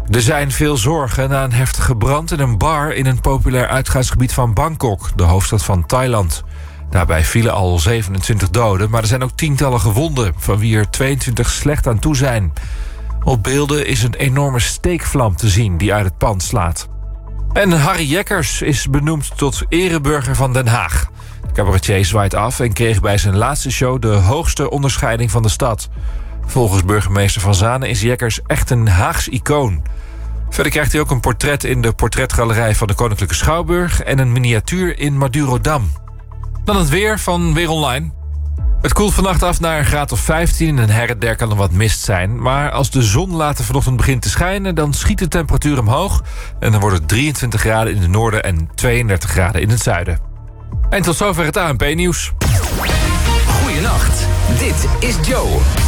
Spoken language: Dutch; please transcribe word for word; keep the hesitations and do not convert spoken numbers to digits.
Er zijn veel zorgen na een heftige brand in een bar in een populair uitgaansgebied van Bangkok, de hoofdstad van Thailand. Daarbij vielen al zevenentwintig doden, maar er zijn ook tientallen gewonden, van wie er tweeëntwintig slecht aan toe zijn. Op beelden is een enorme steekvlam te zien die uit het pand slaat. En Harry Jekkers is benoemd tot ereburger van Den Haag. De cabaretier zwaait af en kreeg bij zijn laatste show de hoogste onderscheiding van de stad. Volgens burgemeester Van Zanen is Jekkers echt een Haags icoon. Verder krijgt hij ook een portret in de portretgalerij van de Koninklijke Schouwburg en een miniatuur in Madurodam. Dan het weer van Weer Online. Het koelt vannacht af naar een graad of vijftien en her en der kan er wat mist zijn. Maar als de zon later vanochtend begint te schijnen, dan schiet de temperatuur omhoog. En dan wordt het drieëntwintig graden in het noorden en tweeëndertig graden in het zuiden. En tot zover het A N P-nieuws. Goeienacht, dit is Joe.